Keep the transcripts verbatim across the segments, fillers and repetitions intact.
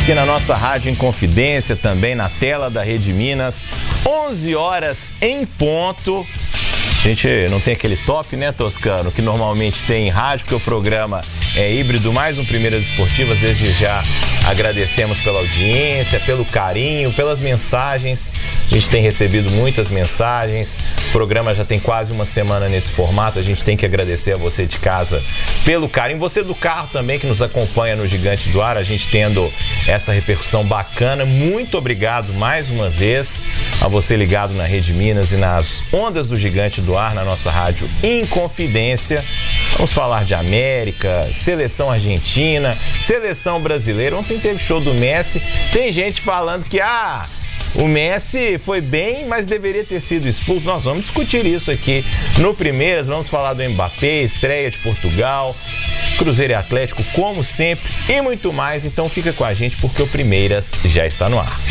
aqui na nossa Rádio Inconfidência, também na tela da Rede Minas, onze horas em ponto. A gente não tem aquele top, né, Toscano, que normalmente tem em rádio, porque o programa é híbrido, mais um Primeiras Esportivas. Desde já agradecemos pela audiência, pelo carinho, pelas mensagens. A gente tem recebido muitas mensagens. O programa já tem quase uma semana nesse formato. A gente tem que agradecer a você de casa pelo carinho. Você do carro também, que nos acompanha no Gigante do Ar, a gente tendo essa repercussão bacana. Muito obrigado mais uma vez a você ligado na Rede Minas e nas ondas do Gigante do Ar, na nossa Rádio Inconfidência. Vamos falar de América, seleção argentina, seleção brasileira. Ontem teve show do Messi. Tem gente falando que ah, o Messi foi bem, mas deveria ter sido expulso. Nós vamos discutir isso aqui no Primeiras. Vamos falar do Mbappé, estreia de Portugal, Cruzeiro e Atlético, como sempre, e muito mais. Então fica com a gente, porque o Primeiras já está no ar.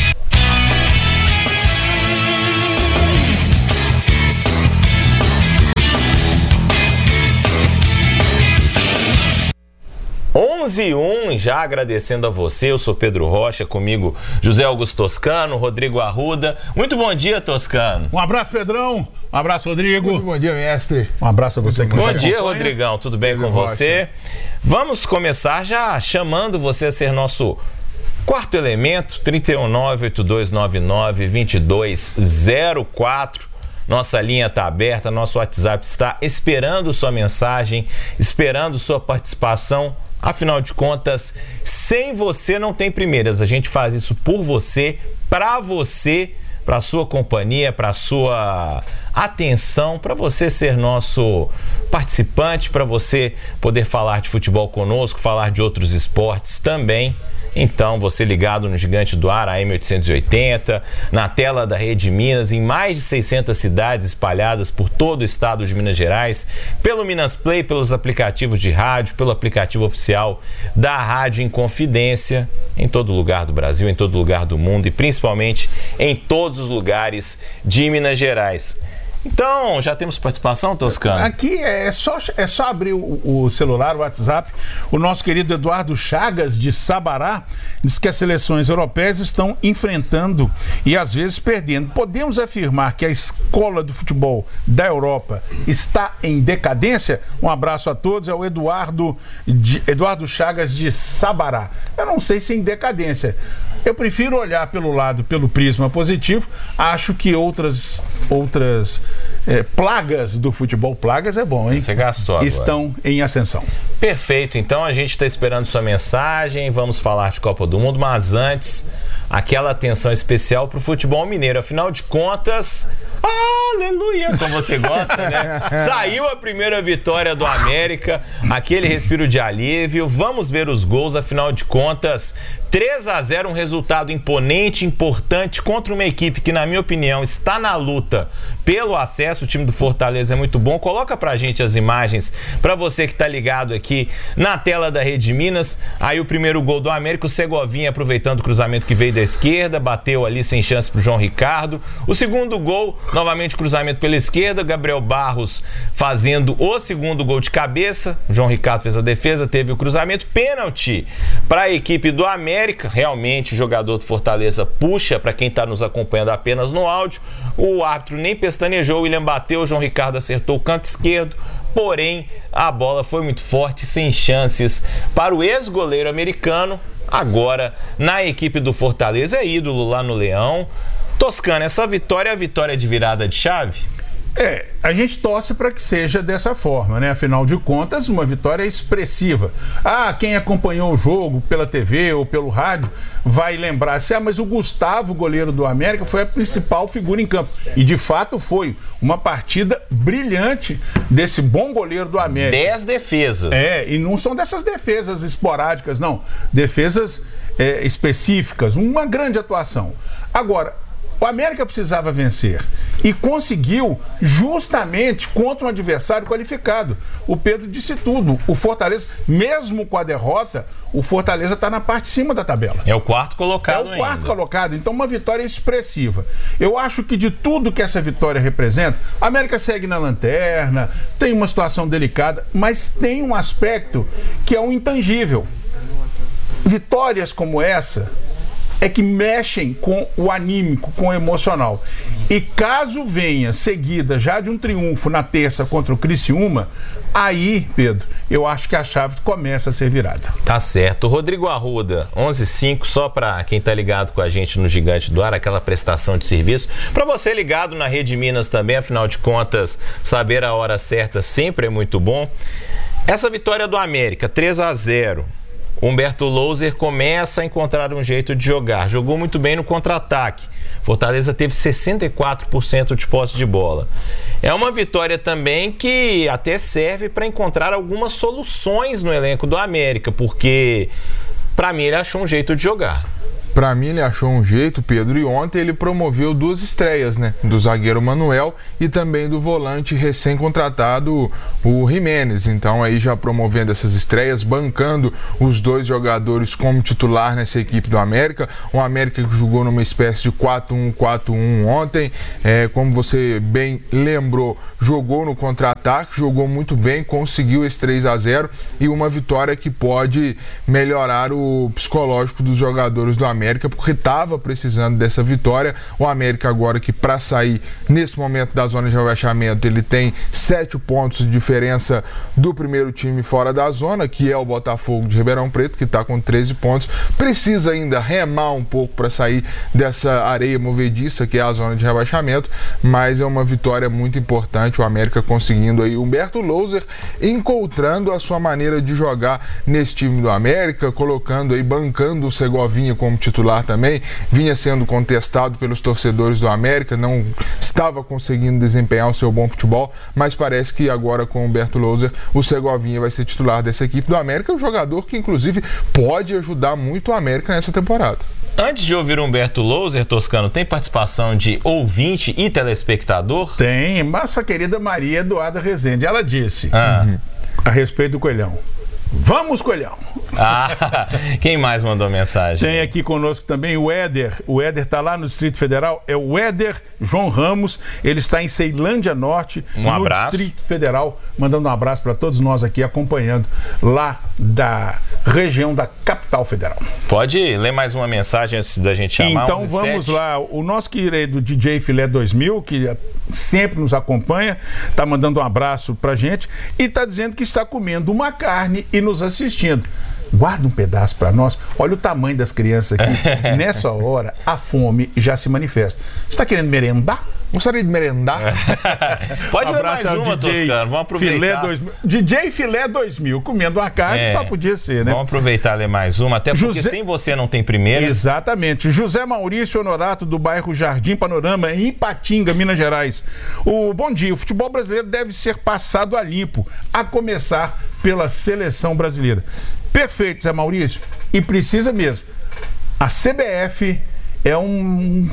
onze e um, já agradecendo a você. Eu sou Pedro Rocha, comigo José Augusto Toscano, Rodrigo Arruda. Muito bom dia, Toscano. Um abraço, Pedrão. Um abraço, Rodrigo. Muito bom dia, mestre. Um abraço a você que nos acompanha. Bom dia, acompanha. Rodrigão. Tudo bem Pedro com Rocha. você? Vamos começar já chamando você a ser nosso quarto elemento, trinta e um, nove oito dois nove nove, dois dois zero quatro. Nossa linha está aberta, nosso WhatsApp está esperando sua mensagem, esperando sua participação. Afinal de contas, sem você não tem Primeiras. A gente faz isso por você, para você, para sua companhia, para sua atenção, para você ser nosso participante, para você poder falar de futebol conosco, falar de outros esportes também. Então, você ligado no Gigante do Ar, A M oitocentos e oitenta, na tela da Rede Minas, em mais de seiscentas cidades espalhadas por todo o estado de Minas Gerais, pelo Minas Play, pelos aplicativos de rádio, pelo aplicativo oficial da Rádio Inconfidência, em todo lugar do Brasil, em todo lugar do mundo e principalmente em todos os lugares de Minas Gerais. Então, já temos participação, Toscano? Aqui é só, é só abrir o, o celular, o WhatsApp. O nosso querido Eduardo Chagas, de Sabará, diz que as seleções europeias estão enfrentando e às vezes perdendo. Podemos afirmar que a escola do futebol da Europa está em decadência? Um abraço a todos. É o Eduardo, de, Eduardo Chagas, de Sabará. Eu não sei se é em decadência. Eu prefiro olhar pelo lado, pelo prisma positivo. Acho que outras, outras é, plagas do futebol, plagas é bom, hein? Você gastou agora. Estão em ascensão. Perfeito, então a gente está esperando sua mensagem, vamos falar de Copa do Mundo, mas antes, aquela atenção especial para o futebol mineiro. Afinal de contas, aleluia, como você gosta, né? Saiu a primeira vitória do América, aquele respiro de alívio. Vamos ver os gols, afinal de contas, três a zero, um resultado imponente, importante contra uma equipe que, na minha opinião, está na luta pelo acesso. O time do Fortaleza é muito bom. Coloca pra gente as imagens, pra você que tá ligado aqui na tela da Rede Minas. Aí o primeiro gol do América, o Segovinha aproveitando o cruzamento que veio da esquerda, bateu ali sem chance pro João Ricardo. O segundo gol, novamente cruzamento pela esquerda, Gabriel Barros fazendo o segundo gol de cabeça. O João Ricardo fez a defesa, teve o cruzamento, pênalti para a equipe do América. Realmente o jogador do Fortaleza puxa, para quem está nos acompanhando apenas no áudio. O árbitro nem pestanejou, o William bateu, o João Ricardo acertou o canto esquerdo. Porém, a bola foi muito forte, sem chances para o ex-goleiro americano. Agora, na equipe do Fortaleza, é ídolo lá no Leão. Toscano, essa vitória é a vitória de virada de chave? É, a gente torce para que seja dessa forma, né? Afinal de contas, uma vitória expressiva. Ah, quem acompanhou o jogo pela T V ou pelo rádio vai lembrar-se, ah, mas o Gustavo, goleiro do América, foi a principal figura em campo. E de fato foi uma partida brilhante desse bom goleiro do América. Dez defesas. É, e não são dessas defesas esporádicas, não. Defesas é, específicas, uma grande atuação. Agora, o América precisava vencer e conseguiu justamente contra um adversário qualificado. O Pedro disse tudo. O Fortaleza, mesmo com a derrota, o Fortaleza está na parte de cima da tabela. É o quarto colocado É o quarto ainda. colocado. Então, uma vitória expressiva. Eu acho que de tudo que essa vitória representa, a América segue na lanterna, tem uma situação delicada, mas tem um aspecto que é um intangível. Vitórias como essa é que mexem com o anímico, com o emocional. E caso venha seguida já de um triunfo na terça contra o Criciúma, aí, Pedro, eu acho que a chave começa a ser virada. Tá certo. Rodrigo Arruda, onze e cinco, só para quem tá ligado com a gente no Gigante do Ar, aquela prestação de serviço. Para você ligado na Rede Minas também, afinal de contas, saber a hora certa sempre é muito bom. Essa vitória do América, três a zero. Humberto Louser começa a encontrar um jeito de jogar. Jogou muito bem no contra-ataque. Fortaleza teve sessenta e quatro por cento de posse de bola. É uma vitória também que até serve para encontrar algumas soluções no elenco do América, porque para mim ele achou um jeito de jogar. Para mim ele achou um jeito, Pedro, e ontem ele promoveu duas estreias, né? Do zagueiro Manuel e também do volante recém-contratado, o Jimenez. Então aí já promovendo essas estreias, bancando os dois jogadores como titular nessa equipe do América. O América que jogou numa espécie de quatro um quatro um ontem, é, como você bem lembrou, jogou no contra-ataque, jogou muito bem, conseguiu esse três a zero e uma vitória que pode melhorar o psicológico dos jogadores do América, porque estava precisando dessa vitória. O América agora que para sair nesse momento da zona de rebaixamento ele tem sete pontos de diferença do primeiro time fora da zona, que é o Botafogo de Ribeirão Preto, que está com treze pontos, precisa ainda remar um pouco para sair dessa areia movediça que é a zona de rebaixamento, mas é uma vitória muito importante, o América conseguindo aí, Humberto Louser encontrando a sua maneira de jogar nesse time do América, colocando aí, bancando o Segovinha como titular também, vinha sendo contestado pelos torcedores do América, não estava conseguindo desempenhar o seu bom futebol, mas parece que agora com o Humberto Louser, o Segovinha vai ser titular dessa equipe do América, um jogador que inclusive pode ajudar muito o América nessa temporada. Antes de ouvir o Humberto Louser, Toscano, tem participação de ouvinte e telespectador? Tem, nossa querida Maria Eduarda Rezende, ela disse ah. a respeito do Coelhão: vamos, Coelhão! Ah, quem mais mandou mensagem? Tem aqui conosco também o Éder. O Éder está lá no Distrito Federal. É o Éder João Ramos. Ele está em Ceilândia Norte, um no abraço. Distrito Federal. Mandando um abraço para todos nós aqui, acompanhando lá da região da capital federal. Pode ler mais uma mensagem antes da gente chamar? Então vamos lá. O nosso querido D J Filé dois mil, que sempre nos acompanha, está mandando um abraço para gente e está dizendo que está comendo uma carne e nos assistindo. Guarda um pedaço para nós. Olha o tamanho das crianças aqui. Nessa hora, a fome já se manifesta. Você está querendo merendar? Gostaria de merendar? Pode ler mais uma, Toscano. Vamos aproveitar. Filé dois mil. D J Filé dois mil, comendo uma carne, é, só podia ser, né? Vamos aproveitar e ler mais uma, até porque José... sem você não tem primeira. Exatamente. José Maurício Honorato, do bairro Jardim Panorama, em Ipatinga, Minas Gerais. O bom dia. O futebol brasileiro deve ser passado a limpo, a começar pela seleção brasileira. Perfeito, Zé Maurício. E precisa mesmo. A C B F é um...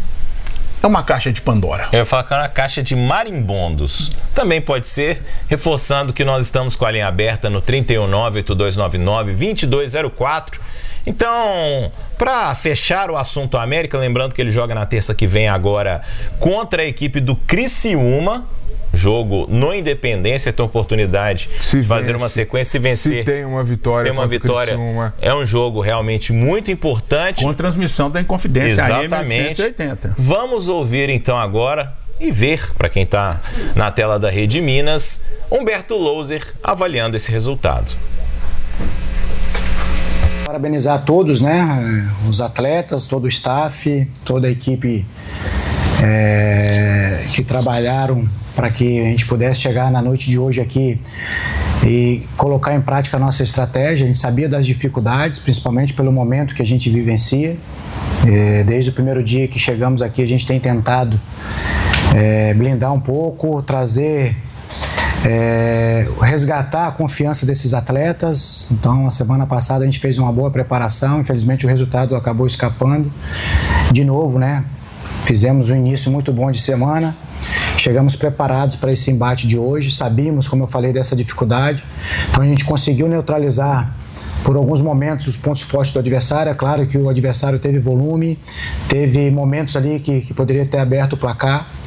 é uma caixa de Pandora. Eu ia falar que é uma caixa de marimbondos. Também pode ser, reforçando que nós estamos com a linha aberta no trinta e um, nove oito dois nove nove, dois dois zero quatro. Então, para fechar o assunto América, lembrando que ele joga na terça que vem agora contra a equipe do Criciúma. Jogo no Independência, tem a oportunidade se de fazer vence, uma sequência e vencer. Se tem uma vitória, se tem uma vitória, é um jogo realmente muito importante. Com transmissão da Inconfidência. Exatamente. A M oitocentos e oitenta. Vamos ouvir então agora e ver, para quem está na tela da Rede Minas, Humberto Louser avaliando esse resultado. Parabenizar a todos, né? Os atletas, todo o staff, toda a equipe é, que trabalharam para que a gente pudesse chegar na noite de hoje aqui e colocar em prática a nossa estratégia. A gente sabia das dificuldades, principalmente pelo momento que a gente vivencia. É, desde o primeiro dia que chegamos aqui, a gente tem tentado é, blindar um pouco, trazer, é, resgatar a confiança desses atletas. Então, a semana passada a gente fez uma boa preparação, infelizmente o resultado acabou escapando. De novo, né? Fizemos um início muito bom de semana, chegamos preparados para esse embate de hoje, sabíamos, como eu falei, dessa dificuldade, então a gente conseguiu neutralizar por alguns momentos os pontos fortes do adversário. É claro que o adversário teve volume, teve momentos ali que, que poderia ter aberto o placar,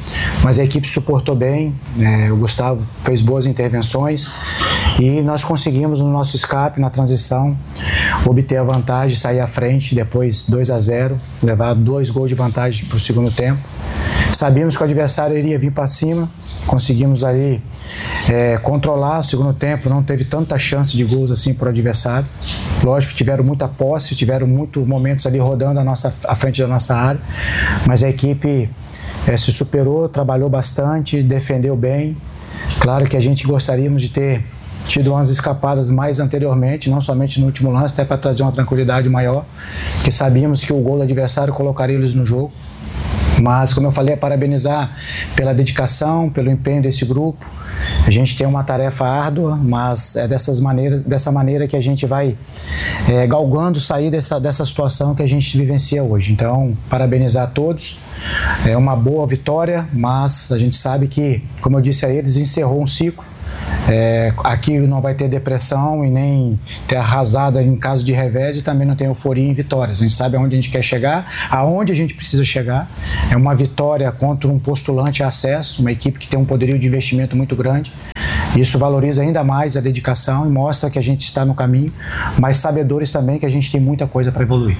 mas a equipe suportou bem, é, o Gustavo fez boas intervenções e nós conseguimos no nosso escape, na transição, obter a vantagem, sair à frente, depois dois a zero, levar dois gols de vantagem para o segundo tempo. Sabíamos que o adversário iria vir para cima, conseguimos ali é, controlar o segundo tempo, não teve tanta chance de gols assim para o adversário. Lógico que tiveram muita posse, tiveram muitos momentos ali rodando a nossa, à frente da nossa área, mas a equipe é, se superou, trabalhou bastante, defendeu bem. Claro que a gente gostaríamos de ter tido umas escapadas mais anteriormente, não somente no último lance, até para trazer uma tranquilidade maior, que sabíamos que o gol do adversário colocaria eles no jogo. Mas, como eu falei, é parabenizar pela dedicação, pelo empenho desse grupo. A gente tem uma tarefa árdua, mas é dessas maneiras, dessa maneira que a gente vai é, galgando sair dessa, dessa situação que a gente vivencia hoje. Então, parabenizar a todos. É uma boa vitória, mas a gente sabe que, como eu disse a eles, encerrou um ciclo. É, aqui não vai ter depressão e nem ter arrasada em caso de revés, e também não tem euforia em vitórias. A gente sabe aonde a gente quer chegar, aonde a gente precisa chegar. É uma vitória contra um postulante a acesso, uma equipe que tem um poderio de investimento muito grande. Isso valoriza ainda mais a dedicação e mostra que a gente está no caminho, mas sabedores também que a gente tem muita coisa para evoluir.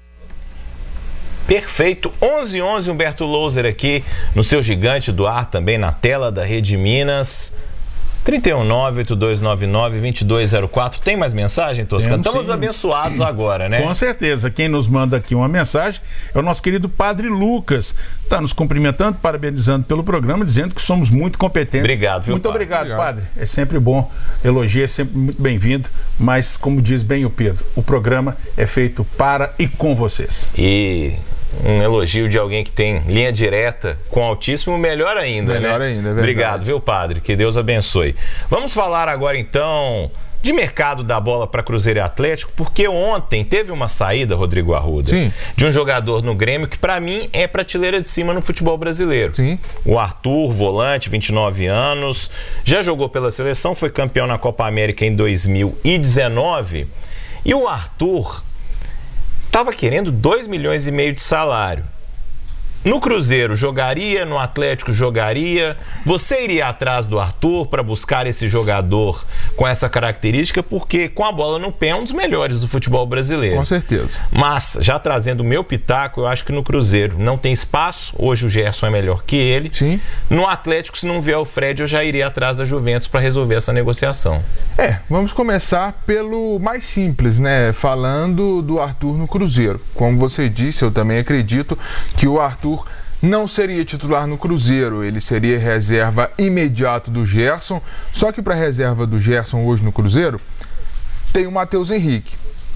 Perfeito, onze e onze, Humberto Louser aqui no seu Gigante do Ar, também na tela da Rede Minas. trinta e um, nove oito dois nove nove, dois dois zero quatro. Tem mais mensagem, Tosca? Temos, Estamos sim. abençoados agora, né? Com certeza. Quem nos manda aqui uma mensagem é o nosso querido Padre Lucas. Está nos cumprimentando, parabenizando pelo programa, dizendo que somos muito competentes. Obrigado, viu, Muito padre? obrigado, Obrigado. Padre. É sempre bom, elogio é sempre muito bem-vindo, mas, como diz bem o Pedro, o programa é feito para e com vocês. E um elogio de alguém que tem linha direta com o Altíssimo, melhor ainda, Melhor né? ainda, é verdade. Obrigado, viu, padre? Que Deus abençoe. Vamos falar agora, então, de mercado da bola para Cruzeiro e Atlético, porque ontem teve uma saída, Rodrigo Arruda, Sim. de um jogador no Grêmio que, para mim, é prateleira de cima no futebol brasileiro. Sim. O Arthur, volante, vinte e nove anos, já jogou pela seleção, foi campeão na Copa América em dois mil e dezenove. E o Arthur estava querendo dois milhões e meio de salário. No Cruzeiro jogaria, no Atlético jogaria. Você iria atrás do Arthur para buscar esse jogador com essa característica, porque com a bola no pé é um dos melhores do futebol brasileiro. Com certeza. Mas, já trazendo o meu pitaco, eu acho que no Cruzeiro não tem espaço. Hoje o Gerson é melhor que ele. Sim. No Atlético, se não vier o Fred, eu já iria atrás da Juventus para resolver essa negociação. É, vamos começar pelo mais simples, né? Falando do Arthur no Cruzeiro. Como você disse, eu também acredito que o Arthur não seria titular no Cruzeiro, ele seria reserva imediato do Gerson, só que para a reserva do Gerson hoje no Cruzeiro, tem o Matheus Henrique.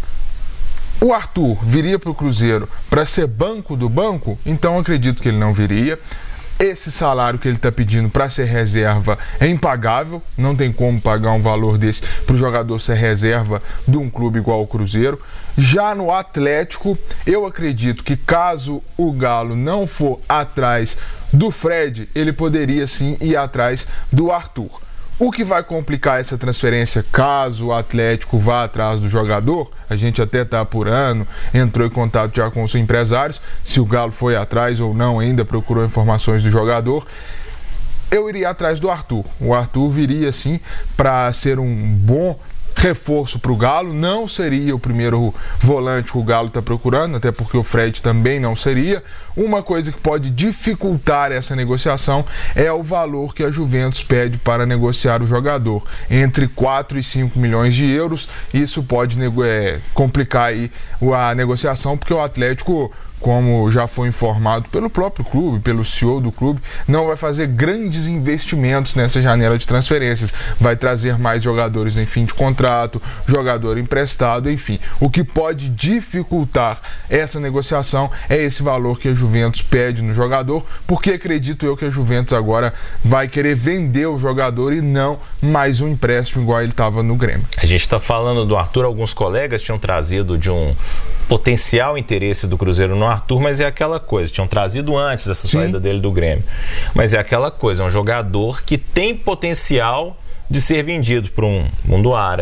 O Arthur viria para o Cruzeiro para ser banco do banco? Então acredito que ele não viria. Esse salário que ele está pedindo para ser reserva é impagável, não tem como pagar um valor desse para o jogador ser reserva de um clube igual o Cruzeiro. Já no Atlético, eu acredito que caso o Galo não for atrás do Fred, ele poderia sim ir atrás do Arthur. O que vai complicar essa transferência caso o Atlético vá atrás do jogador, a gente até está apurando, entrou em contato já com os empresários, se o Galo foi atrás ou não, ainda procurou informações do jogador. Eu iria atrás do Arthur. O Arthur viria sim para ser um bom reforço para o Galo, não seria o primeiro volante que o Galo está procurando, até porque o Fred também não seria. Uma coisa que pode dificultar essa negociação é o valor que a Juventus pede para negociar o jogador, entre quatro e cinco milhões de euros. Isso pode é, complicar aí a negociação, porque o Atlético, como já foi informado pelo próprio clube, pelo C E O do clube, não vai fazer grandes investimentos nessa janela de transferências. Vai trazer mais jogadores em fim de contrato, jogador emprestado, enfim. O que pode dificultar essa negociação é esse valor que a Juventus pede no jogador, porque acredito eu que a Juventus agora vai querer vender o jogador e não mais um empréstimo igual ele estava no Grêmio. A gente está falando do Arthur, alguns colegas tinham trazido de um potencial interesse do Cruzeiro no Arthur, mas é aquela coisa, tinham trazido antes dessa Sim. saída dele do Grêmio, mas é aquela coisa, é um jogador que tem potencial de ser vendido para um mundo árabe,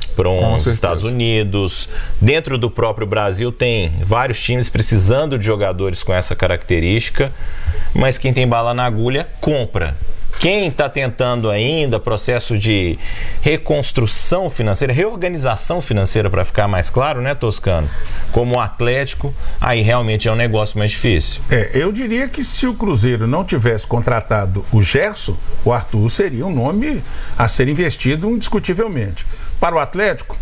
para os Estados Unidos. Dentro do próprio Brasil tem vários times precisando de jogadores com essa característica, mas quem tem bala na agulha compra. Quem está tentando ainda processo de reconstrução financeira, reorganização financeira, para ficar mais claro, né, Toscano? Como o Atlético, aí realmente é um negócio mais difícil. É, eu diria que se o Cruzeiro não tivesse contratado o Gerson, o Arthur seria um nome a ser investido indiscutivelmente. Para o Atlético,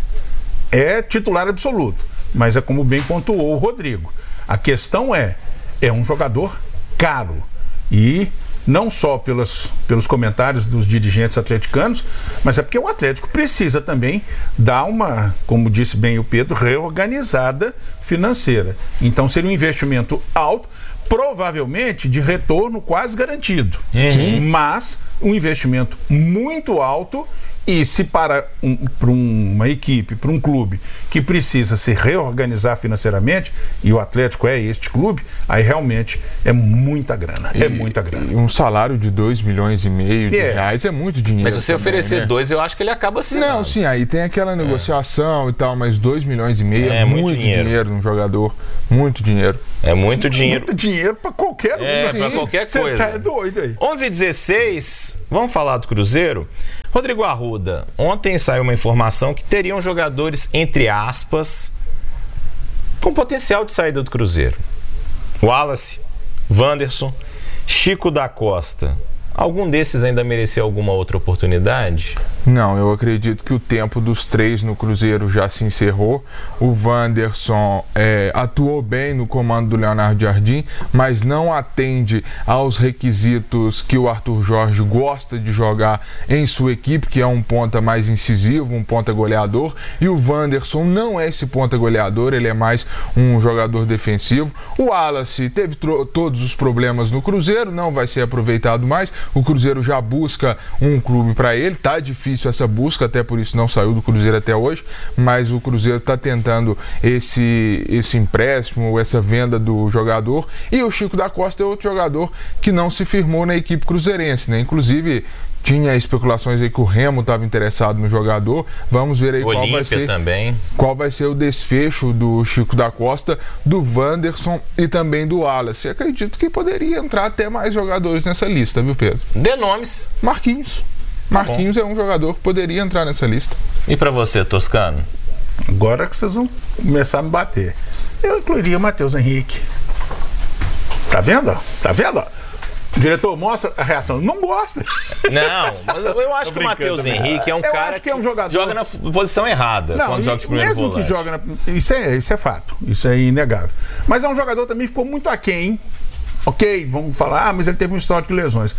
é titular absoluto, mas é como bem pontuou o Rodrigo. A questão é, é um jogador caro e... não só pelos, pelos comentários dos dirigentes atleticanos, mas é porque o Atlético precisa também dar uma, como disse bem o Pedro, reorganizada financeira. Então seria um investimento alto, provavelmente de retorno quase garantido. Uhum. Mas um investimento muito alto. E se para, um, para uma equipe, para um clube que precisa se reorganizar financeiramente, e o Atlético é este clube, aí realmente é muita grana. E, é muita grana. E um salário de dois milhões e meio de é. reais é muito dinheiro. Mas se você também, oferecer né? dois, eu acho que ele acaba assim. Não, sim, aí tem aquela negociação é. e tal, mas dois milhões e meio é, é muito, muito dinheiro. dinheiro num jogador. Muito dinheiro. É muito dinheiro. Muito dinheiro para qualquer um. É, para qualquer coisa. Você tá doido aí. onze e dezesseis, vamos falar do Cruzeiro? Rodrigo Arruda, ontem saiu uma informação que teriam jogadores, entre aspas, com potencial de saída do Cruzeiro. Wallace, Wanderson, Chico da Costa. Algum desses ainda mereceu alguma outra oportunidade? Não, eu acredito que o tempo dos três no Cruzeiro já se encerrou. O Wanderson é, atuou bem no comando do Leonardo Jardim, mas não atende aos requisitos que o Arthur Jorge gosta de jogar em sua equipe, que é um ponta mais incisivo, um ponta goleador. E o Wanderson não é esse ponta goleador, ele é mais um jogador defensivo. O Wallace teve todos os problemas no Cruzeiro, não vai ser aproveitado mais. O Cruzeiro já busca um clube para ele, tá difícil essa busca, até por isso não saiu do Cruzeiro até hoje, mas o Cruzeiro está tentando esse, esse empréstimo, essa venda do jogador. E o Chico da Costa é outro jogador que não se firmou na equipe cruzeirense, né? Inclusive tinha especulações aí que o Remo estava interessado no jogador. Vamos ver aí qual vai ser também. qual vai ser o desfecho do Chico da Costa, do Wanderson e também do Wallace. Acredito que poderia entrar até mais jogadores nessa lista, viu, Pedro? Dê nomes. Marquinhos. Marquinhos Bom. é um jogador que poderia entrar nessa lista. E para você, Toscano? Agora que vocês vão começar a me bater. Eu incluiria o Matheus Henrique. Tá vendo? Tá vendo? O diretor mostra a reação. Não gosta. Não, mas eu acho que o Matheus Henrique é um eu cara acho que, é um jogador... joga na posição errada. Não, quando joga de primeiro mesmo volante. que joga na... isso, é, isso é fato. Isso é inegável. Mas é um jogador também que ficou muito aquém. Ok, vamos falar, ah, mas ele teve um histórico de lesões.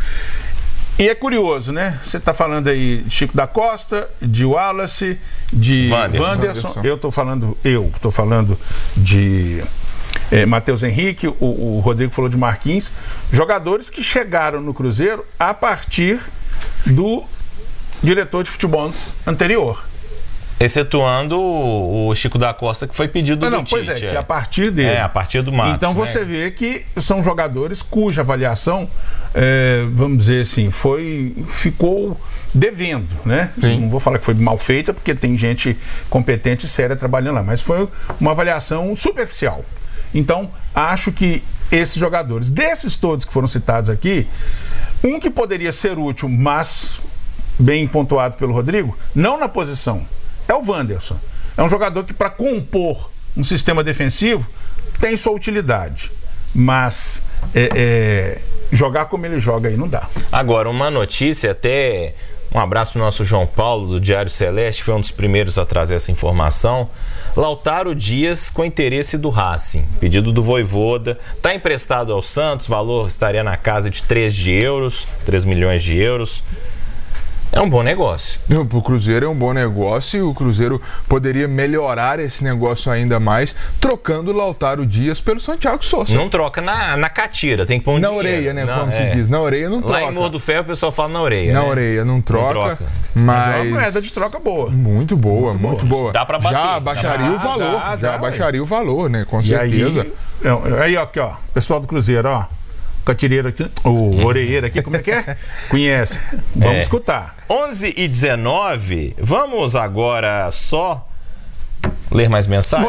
E é curioso, né? Você está falando aí de Chico da Costa, de Wallace, de Wanderson. Wanderson. Eu estou falando, eu estou falando de é, Matheus Henrique, o, o Rodrigo falou de Marquinhos, jogadores que chegaram no Cruzeiro a partir do diretor de futebol anterior. Excetuando o Chico da Costa, que foi pedido não, do não, Tite. Pois é, que é a partir dele. É, a partir do Matos. Então você né? vê que são jogadores cuja avaliação, é, vamos dizer assim, foi, ficou devendo, né? Sim. Não vou falar que foi mal feita, porque tem gente competente e séria trabalhando lá, mas foi uma avaliação superficial. Então, acho que esses jogadores, desses todos que foram citados aqui, um que poderia ser útil, mas bem pontuado pelo Rodrigo, não na posição, é o Wanderson. É um jogador que, para compor um sistema defensivo, tem sua utilidade. Mas é, é, jogar como ele joga aí não dá. Agora, uma notícia, até um abraço para o nosso João Paulo, do Diário Celeste, foi um dos primeiros a trazer essa informação. Lautaro Dias com interesse do Racing. Pedido do Vojvoda. Está emprestado ao Santos, valor estaria na casa de três de euros, três milhões de euros. É um bom negócio. Para o Cruzeiro é um bom negócio e o Cruzeiro poderia melhorar esse negócio ainda mais trocando o Lautaro Dias pelo Santiago Sousa. Não troca na, na catira, tem que pôr um Na dinheiro. orelha, né? Não, como é. se diz. Na orelha não troca. Lá em Morro do Ferro o pessoal fala na orelha. Na né? orelha não troca. Não troca. Mas... mas é uma moeda de troca boa. Muito boa, muito, muito boa. Dá pra bater. Já baixaria dá, o valor. Dá, já dá, baixaria ué. o valor, né? Com e certeza. Aí, aí, ó, aqui, ó. Pessoal do Cruzeiro, ó. catireiro aqui, o orelheiro aqui, como é que é? Conhece. Vamos é. escutar. onze e dezenove, vamos agora só ler mais mensagens?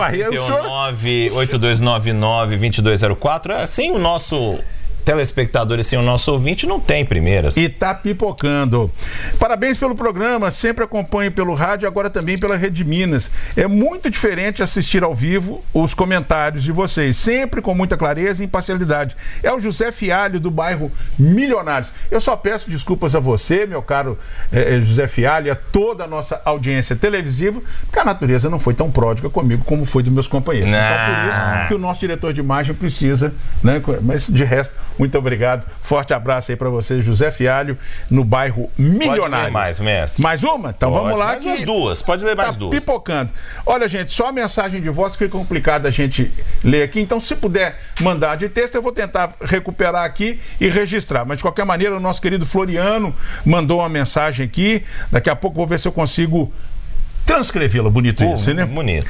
nove oito dois nove nove dois dois zero quatro, assim o nosso telespectador e sem o nosso ouvinte não tem primeiras. E tá pipocando. Parabéns pelo programa, sempre acompanho pelo rádio, agora também pela Rede Minas. É muito diferente assistir ao vivo os comentários de vocês, sempre com muita clareza e imparcialidade. É o José Fialho, do bairro Milionários. Eu só peço desculpas a você, meu caro eh, José Fialho, e a toda a nossa audiência televisiva, porque a natureza não foi tão pródiga comigo como foi dos meus companheiros. Ah. Então, por isso que o nosso diretor de imagem precisa, né? Mas de resto, muito obrigado. Forte abraço aí pra você, José Fialho, no bairro Milionários. Pode ler mais, mestre. Mais uma? Então Pode. vamos lá. Mais umas duas. Pode ler mais tá duas. Pipocando. Olha, gente, só a mensagem de voz que fica complicado a gente ler aqui. Então, se puder mandar de texto, eu vou tentar recuperar aqui e registrar. Mas, de qualquer maneira, o nosso querido Floriano mandou uma mensagem aqui. Daqui a pouco vou ver se eu consigo transcrevê-la, bonito uh, esse, né? Bonito.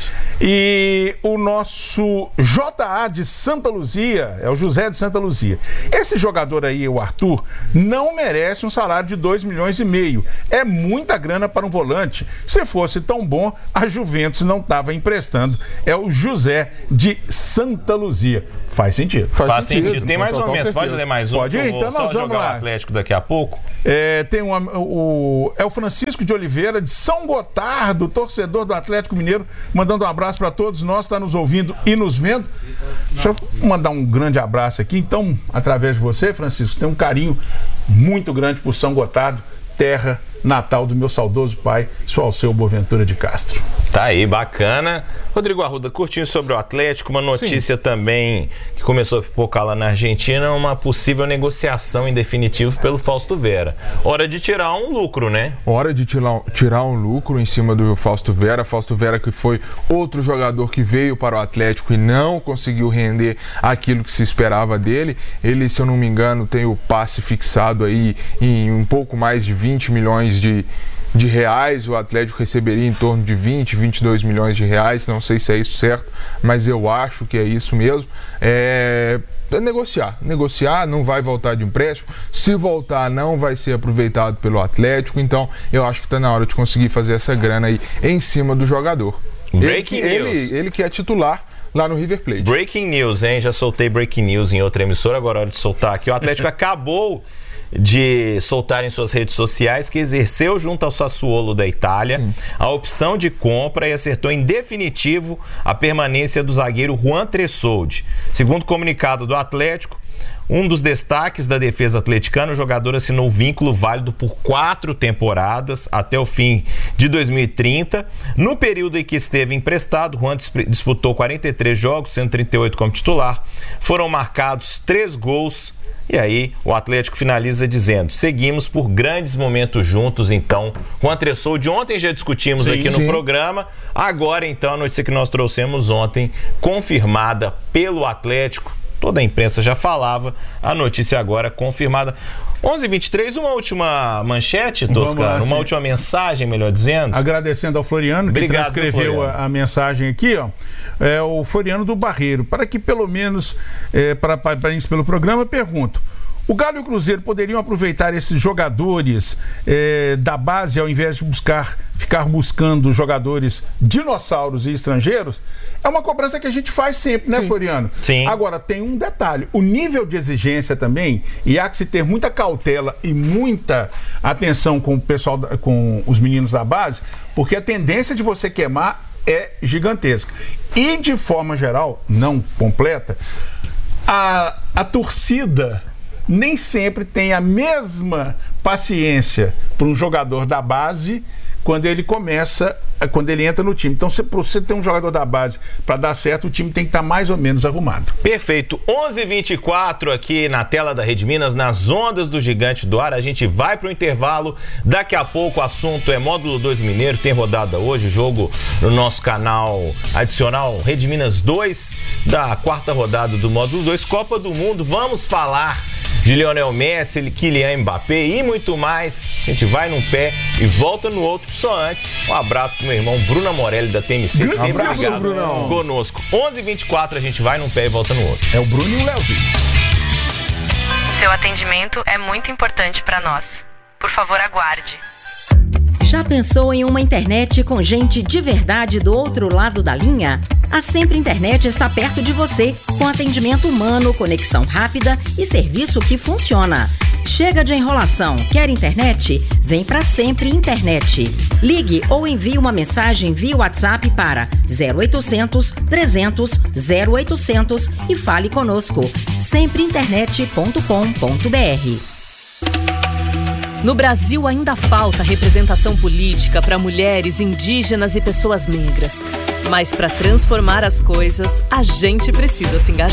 E o nosso J A de Santa Luzia, é o José de Santa Luzia. Esse jogador aí, o Arthur, não merece um salário de dois milhões e meio. É muita grana para um volante. Se fosse tão bom, a Juventus não estava emprestando. É o José de Santa Luzia. Faz sentido. Faz, Faz sentido. sentido. Tem mais uma mensagem. Pode ler mais uma? Pode ir, então nós vamos lá. O Atlético daqui a pouco. É, tem uma, o, é o Francisco de Oliveira, de São Gotardo, torcedor do Atlético Mineiro, mandando um abraço para todos nós, está nos ouvindo e nos vendo. Deixa eu mandar um grande abraço aqui, então, através de você, Francisco, tem um carinho muito grande por São Gotardo, terra natal do meu saudoso pai, seu Alceu Boaventura de Castro. Tá aí, bacana. Rodrigo Arruda, curtinho sobre o Atlético, uma notícia Sim. também que começou a pipocar lá na Argentina, uma possível negociação em definitivo pelo Fausto Vera. Hora de tirar um lucro, né? Hora de tirar, tirar um lucro em cima do Fausto Vera. Fausto Vera, que foi outro jogador que veio para o Atlético e não conseguiu render aquilo que se esperava dele. Ele, se eu não me engano, tem o passe fixado aí em um pouco mais de vinte milhões de, de reais. O Atlético receberia em torno de vinte, vinte e dois milhões de reais, não sei se é isso certo, mas eu acho que é isso mesmo. É, é negociar, negociar, não vai voltar de empréstimo, se voltar não vai ser aproveitado pelo Atlético, então eu acho que está na hora de conseguir fazer essa grana aí em cima do jogador. Breaking ele, news. Ele, ele que é titular lá no River Plate. Breaking news, hein? Já soltei breaking news em outra emissora, agora é hora de soltar aqui. O Atlético acabou de soltar em suas redes sociais que exerceu junto ao Sassuolo da Itália Sim. a opção de compra e acertou em definitivo a permanência do zagueiro Juan Tressoldi. Segundo o comunicado do Atlético, um dos destaques da defesa atleticana, o jogador assinou vínculo válido por quatro temporadas até o fim de dois mil e trinta. No período em que esteve emprestado, Juan disputou quarenta e três jogos, sendo trinta e oito como titular. Foram marcados três gols. E aí, o Atlético finaliza dizendo: seguimos por grandes momentos juntos, então. Juan Tressoldi, ontem já discutimos sim, aqui sim. no programa. Agora, então, a notícia que nós trouxemos ontem, confirmada pelo Atlético. Toda a imprensa já falava, a notícia agora confirmada. onze e vinte e três, uma última manchete, Toscano, lá, uma última mensagem, melhor dizendo. Agradecendo ao Floriano, Obrigado, que transcreveu a, a mensagem aqui, ó. É o Floriano do Barreiro. Para que pelo menos, é, para, para isso pelo programa, pergunto: o Galo e o Cruzeiro poderiam aproveitar esses jogadores é, da base ao invés de buscar, ficar buscando jogadores dinossauros e estrangeiros? É uma cobrança que a gente faz sempre, né, Sim. Floriano? Sim. Agora, tem um detalhe. O nível de exigência também, e há que se ter muita cautela e muita atenção com o pessoal, com os meninos da base, porque a tendência de você queimar é gigantesca. E, de forma geral, não completa, a, a torcida nem sempre tem a mesma paciência para um jogador da base quando ele começa, quando ele entra no time. Então, se você tem um jogador da base para dar certo, o time tem que estar mais ou menos arrumado. Perfeito. onze e vinte e quatro aqui na tela da Rede Minas, nas ondas do Gigante do Ar. A gente vai para o intervalo. Daqui a pouco o assunto é Módulo dois Mineiro. Tem rodada hoje, jogo no nosso canal adicional Rede Minas dois, da quarta rodada do Módulo dois, Copa do Mundo. Vamos falar de Lionel Messi, Kylian Mbappé e muito mais. A gente vai num pé e volta no outro. Só antes, um abraço pro meu irmão Bruno Morelli da T M C, um sempre abraço, ligado Brunão. conosco. onze e vinte e quatro, a gente vai num pé e volta no outro. É o Bruno e o Leozinho. Seu atendimento é muito importante para nós. Por favor, aguarde. Já pensou em uma internet com gente de verdade do outro lado da linha? A Sempre Internet está perto de você, com atendimento humano, conexão rápida e serviço que funciona. Chega de enrolação. Quer internet? Vem pra Sempre Internet. Ligue ou envie uma mensagem via WhatsApp para zero oitocentos, trezentos, zero oitocentos e fale conosco. sempre internet ponto com ponto b r. No Brasil ainda falta representação política para mulheres, indígenas e pessoas negras. Mas para transformar as coisas, a gente precisa se engajar.